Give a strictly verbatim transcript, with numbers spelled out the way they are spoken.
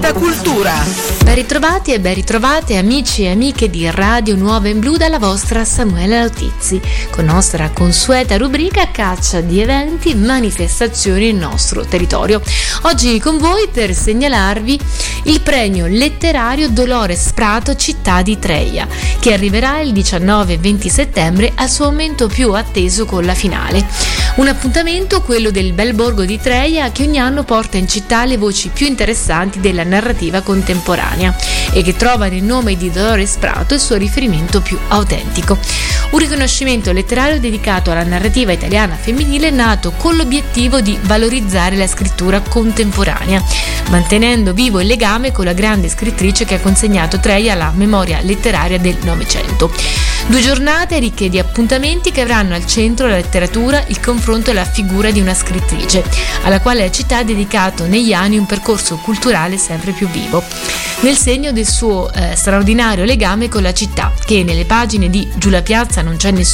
Alta Cultura. Ben ritrovati e ben ritrovate amici e amiche di Radio Nuova in Blu dalla vostra Samuele Lautizzi, con nostra consueta rubrica caccia di eventi, manifestazioni nel nostro territorio. Oggi con voi per segnalarvi il premio letterario Dolores Prato Città di Treia, che arriverà il diciannove e venti settembre al suo momento più atteso con la finale. Un appuntamento, quello del bel borgo di Treia, che ogni anno porta in città le voci più interessanti della narrativa contemporanea e che trova nel nome di Dolores Prato il suo riferimento più autentico. Un riconoscimento letterario dedicato alla narrativa italiana femminile nato con l'obiettivo di valorizzare la scrittura contemporanea, mantenendo vivo il legame con la grande scrittrice che ha consegnato Treia alla memoria letteraria del Novecento. Due giornate ricche di appuntamenti che avranno al centro la letteratura, il confronto e la figura di una scrittrice, alla quale la città ha dedicato negli anni un percorso culturale sempre più vivo, nel segno del suo eh, straordinario legame con la città, che nelle pagine di Giù la piazza non c'è nessuno